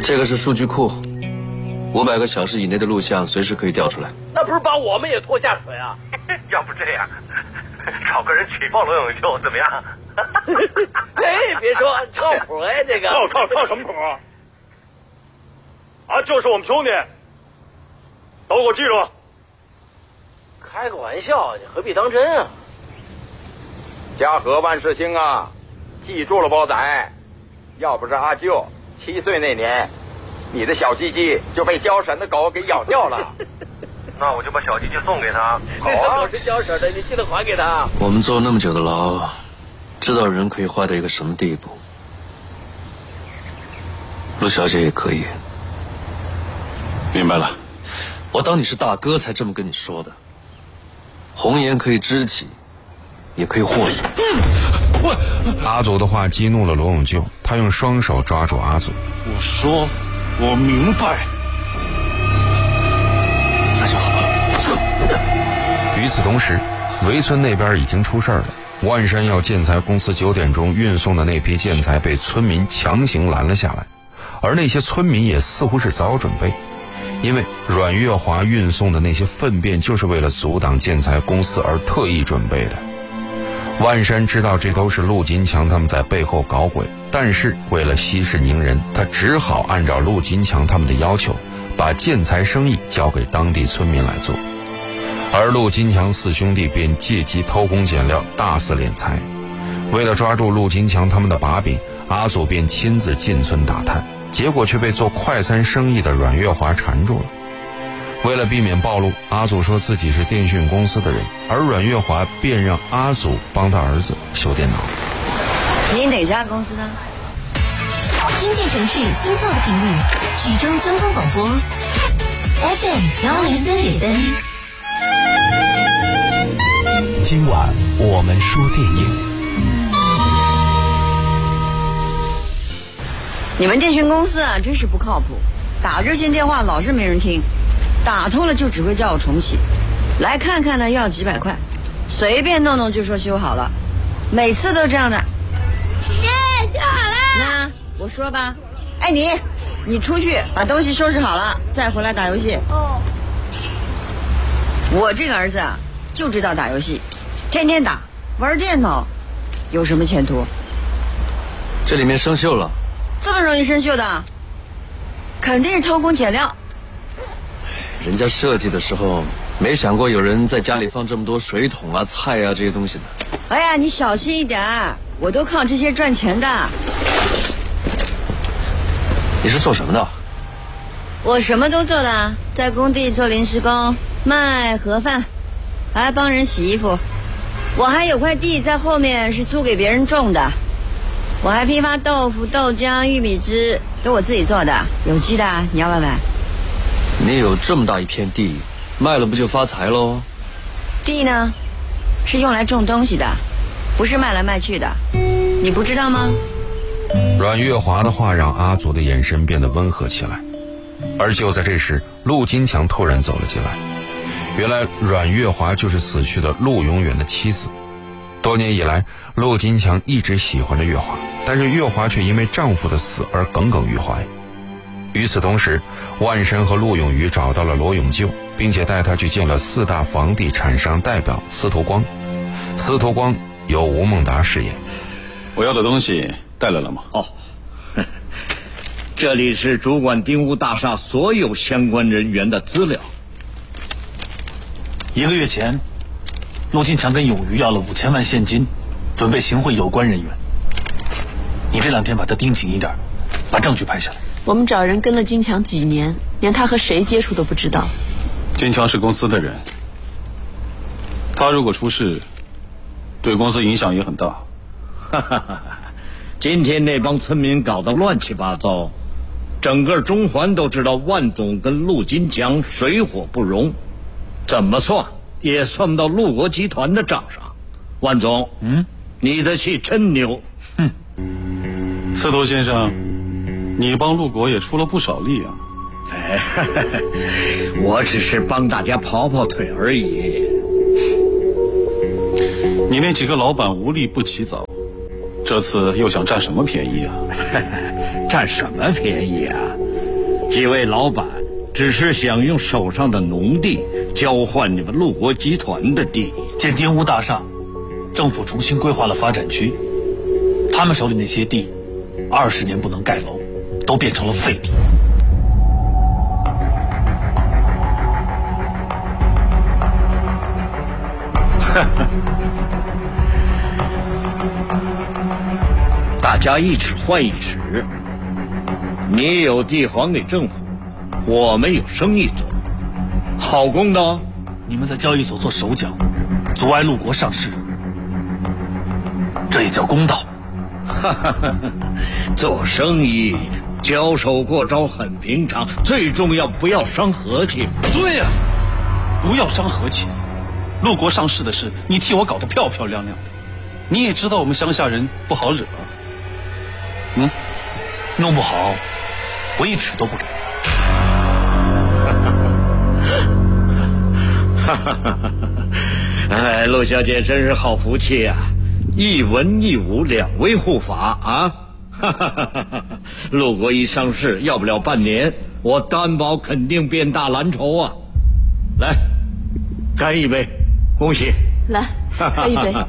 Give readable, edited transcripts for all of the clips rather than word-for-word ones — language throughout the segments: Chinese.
这个是数据库，500个小时以内的录像随时可以调出来。 那不是把我们也拖下水啊？ 要不这样，找个人举报罗永秀怎么样？ 哎，别说靠谱哎，这个靠什么谱啊？就是我们兄弟，都给我记住。 开个玩笑，你何必当真啊？ 家和万事兴啊！记住了，包仔，要不是阿舅7岁那年，你的小鸡鸡就被交婶的狗给咬掉了。 那我就把小鸡鸡送给他。 好啊， 狗是交婶的，你记得还给他。 我们坐那么久的牢，知道人可以坏到一个什么地步。陆小姐也可以。 明白了。 我当你是大哥才这么跟你说的。红颜可以知己，也可以祸水。 阿祖的话激怒了罗永旧，他用双手抓住阿祖。 我说，我明白。 那就好。 与此同时，围村那边已经出事了。万山药建材公司9点钟运送的那批建材被村民强行拦了下来，而那些村民也似乎是早准备，因为阮月华运送的那些粪便就是为了阻挡建材公司而特意准备的。万山知道这都是陆金强他们在背后搞鬼，但是为了息事宁人，他只好按照陆金强他们的要求，把建材生意交给当地村民来做。而陆金强4兄弟便借机偷工减料，大肆敛财。为了抓住陆金强他们的把柄，阿祖便亲自进村打探，结果却被做快餐生意的阮月华缠住了。为了避免暴露，阿祖说自己是电讯公司的人，而阮月华便让阿祖帮他儿子修电脑。 你哪家公司的？ 经济城市新造的频率，徐州交通广播 FM103.3。 今晚我们说电影。 你们电讯公司啊，真是不靠谱，打热线电话老是没人听，打通了就只会叫我重启，来看看呢要几百块，随便弄弄就说修好了，每次都这样的。 耶，修好了。 那我说吧，哎你出去把东西收拾好了，再回来打游戏。 哦。 我这个儿子啊，就知道打游戏，天天打，玩电脑，有什么前途？ 这里面生锈了。 这么容易生锈的，肯定是偷工减料。 人家设计的时候没想过有人在家里放这么多水桶啊、菜啊这些东西呢。 哎呀，你小心一点，我都靠这些赚钱的。 你是做什么的？ 我什么都做的，在工地做临时工，卖盒饭，还帮人洗衣服。我还有块地在后面是租给别人种的。我还批发豆腐、豆浆、玉米汁，都我自己做的，有机的，你要不要买？ 你有这么大一片地，卖了不就发财喽？ 地呢，是用来种东西的，不是卖来卖去的，你不知道吗？ 阮月华的话让阿祖的眼神变得温和起来，而就在这时，陆金强突然走了进来。原来阮月华就是死去的陆永远的妻子。多年以来，陆金强一直喜欢着月华，但是月华却因为丈夫的死而耿耿于怀。与此同时，万山和陆永瑜找到了罗永旧，并且带他去见了4大房地产商代表司徒光。司徒光由吴孟达饰演。 我要的东西带来了吗？ 哦，这里是主管丁屋大厦所有相关人员的资料。 1个月前，陆金强跟永瑜要了5000万现金，准备行贿有关人员。你这2天把他盯紧一点，把证据拍下来。 我们找人跟了金强几年，连他和谁接触都不知道。 金强是公司的人，他如果出事，对公司影响也很大。 哈哈哈！今天那帮村民搞得乱七八糟，整个中环都知道万总跟陆金强水火不容，怎么算也算不到陆国集团的账上。万总，你的戏真牛。 哼，司徒先生，你帮陆国也出了不少力啊。 哎，我只是帮大家跑跑腿而已。 你那几个老板无利不起早，这次又想占什么便宜啊？ 占什么便宜啊？ 几位老板只是想用手上的农地交换你们陆国集团的地。 建丁屋大厦，政府重新规划了发展区，他们手里那些地，20年不能盖楼，都变成了废地。 大家一尺换一尺，你有地还给政府，我们有生意做，好公道。 你们在交易所做手脚，阻碍陆国上市，这也叫公道？ 做生意交手过招很平常，最重要不要伤和气。 对呀，不要伤和气。陆国上市的事，你替我搞得漂漂亮亮的，你也知道我们乡下人不好惹。弄不好，我1尺都不给。 哎，陆小姐真是好福气啊！一文一武两位护法啊！陆国一上市，要不了半年，我担保肯定变大蓝筹啊！来，干一杯，恭喜！ 来，喝一杯。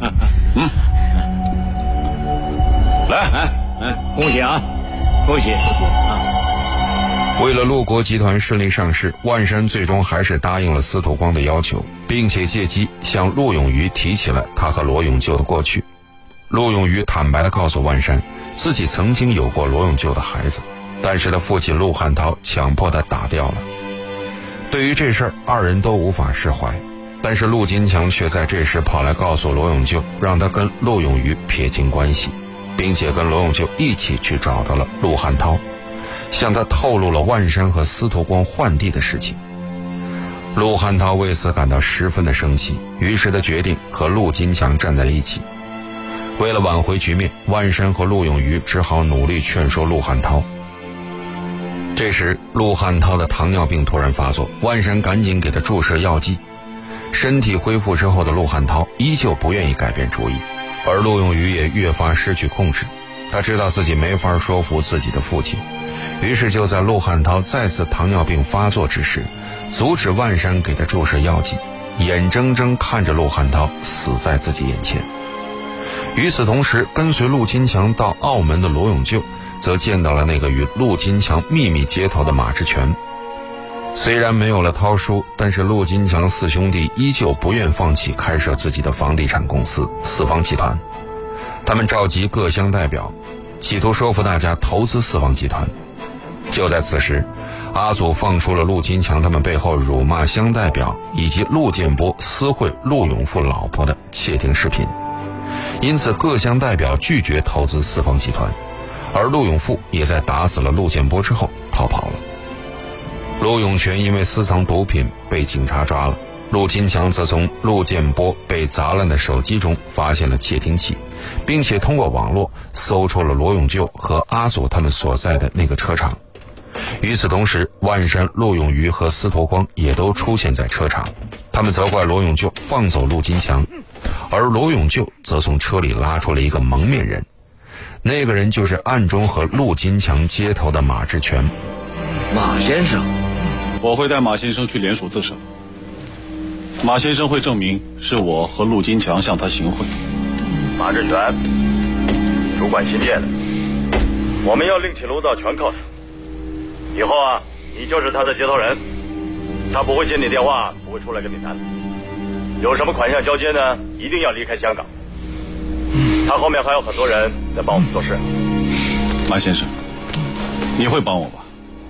来，恭喜啊！恭喜！ 谢谢啊！ 为了陆国集团顺利上市，万山最终还是答应了司徒光的要求，并且借机向陆永瑜提起了他和罗永救的过去。陆永瑜坦白地告诉万山，自己曾经有过罗永救的孩子，但是他父亲陆汉涛强迫他打掉了。对于这事儿，二人都无法释怀，但是陆金强却在这时跑来告诉罗永救，让他跟陆永瑜撇清关系，并且跟罗永救一起去找到了陆汉涛，向他透露了万山和司徒光换地的事情。陆汉涛为此感到十分的生气，于是他决定和陆金强站在一起。为了挽回局面，万山和陆永瑜只好努力劝说陆汉涛。这时陆汉涛的糖尿病突然发作，万山赶紧给他注射药剂。身体恢复之后的陆汉涛依旧不愿意改变主意，而陆永瑜也越发失去控制。他知道自己没法说服自己的父亲，于是就在陆汉涛再次糖尿病发作之时，阻止万山给他注射药剂，眼睁睁看着陆汉涛死在自己眼前。与此同时，跟随陆金强到澳门的罗永救则见到了那个与陆金强秘密接头的马志全。虽然没有了涛叔，但是陆金强四兄弟依旧不愿放弃开设自己的房地产公司四方集团。他们召集各乡代表，企图说服大家投资四方集团。就在此时，阿祖放出了陆金强他们背后辱骂乡代表以及陆建波私会陆永富老婆的窃听视频，因此各乡代表拒绝投资四方集团，而陆永富也在打死了陆建波之后逃跑了。陆永全因为私藏毒品被警察抓了，陆金强则从陆建波被砸烂的手机中发现了窃听器，并且通过网络搜出了罗永救和阿祖他们所在的那个车厂。与此同时，万山、陆永瑜和司徒光也都出现在车场，他们责怪罗永救放走陆金强，而罗永救则从车里拉出了一个蒙面人，那个人就是暗中和陆金强接头的马志全。 马先生， 我会带马先生去联署自首，马先生会证明是我和陆金强向他行贿。 马志全，主管新建的，我们要另起炉灶，全靠他。以后啊，你就是他的接头人，他不会接你电话，不会出来跟你谈。有什么款项交接呢，一定要离开香港。他后面还有很多人在帮我们做事。 马先生，你会帮我吧？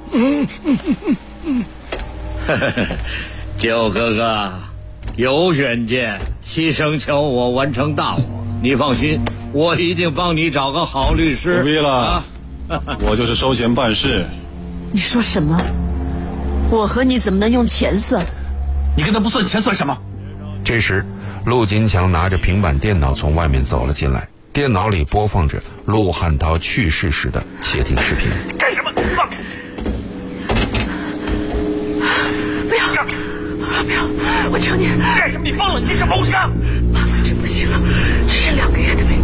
九哥哥有远见，牺牲小我完成大我，你放心，我一定帮你找个好律师。 不必了，我就是收钱办事。 你说什么？我和你怎么能用钱算？ 你跟他不算钱算什么？ 这时陆金强拿着平板电脑从外面走了进来，电脑里播放着陆汉涛去世时的窃听视频。 干什么？放开！ 不要！不要！我求你！ 干什么？你疯了！你这是谋杀！ 妈妈真不行了，只剩2个月的命。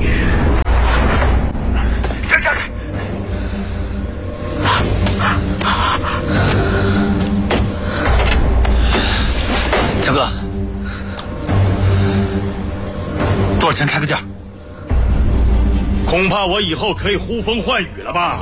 站开！ 先开个价。 恐怕我以后可以呼风唤雨了吧？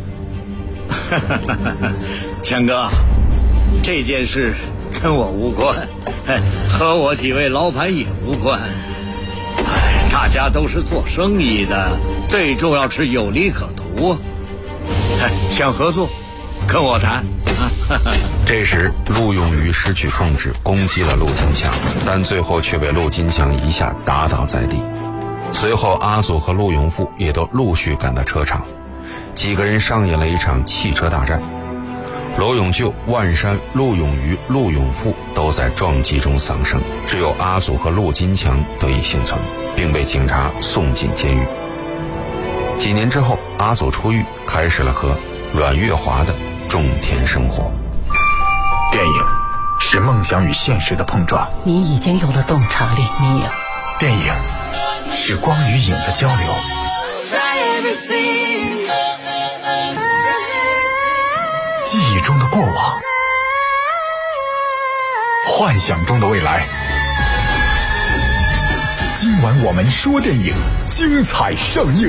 强哥，这件事跟我无关，和我几位老板也无关。大家都是做生意的，最重要是有利可图。想合作，跟我谈。 这时，陆永瑜失去控制，攻击了陆金强，但最后却被陆金强一下打倒在地。随后，阿祖和陆永富也都陆续赶到车场，几个人上演了一场汽车大战。罗永救、万山、陆永瑜、陆永富都在撞击中丧生，只有阿祖和陆金强得以幸存，并被警察送进监狱。几年之后，阿祖出狱，开始了和阮月华的种田生活。 电影是梦想与现实的碰撞， 你已经有了洞察力，你有。 电影是光与影的交流，记忆中的过往，幻想中的未来。今晚我们说电影，精彩上映。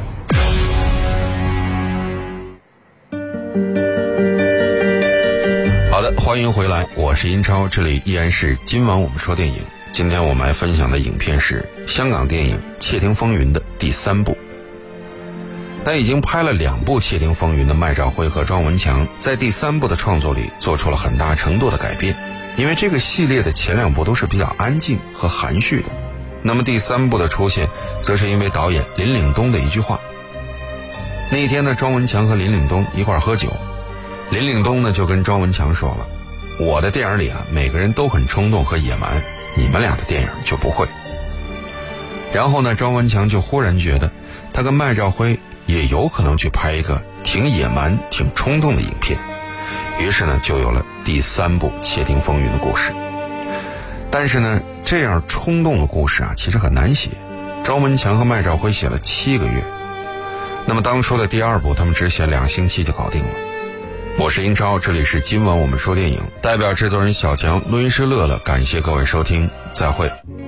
好的，欢迎回来，我是英超，这里依然是今晚我们说电影。今天我们来分享的影片是香港电影《窃听风云》的第3部。那已经拍了2部《窃听风云》的麦兆辉和庄文强，在第3部的创作里做出了很大程度的改变，因为这个系列的前2部都是比较安静和含蓄的。那么第3部的出现，则是因为导演林岭东的一句话。那一天呢，庄文强和林岭东一块儿喝酒，林岭东呢就跟庄文强说了，我的电影里啊，每个人都很冲动和野蛮，你们俩的电影就不会。然后呢，庄文强就忽然觉得他跟麦兆辉也有可能去拍一个挺野蛮挺冲动的影片，于是呢就有了第3部《窃听风云》的故事。但是呢，这样冲动的故事啊，其实很难写，庄文强和麦兆辉写了7个月，那么当初的第2部他们只写2星期就搞定了。我是英超，这里是今晚我们说电影，代表制作人小强，录音师乐乐，感谢各位收听，再会。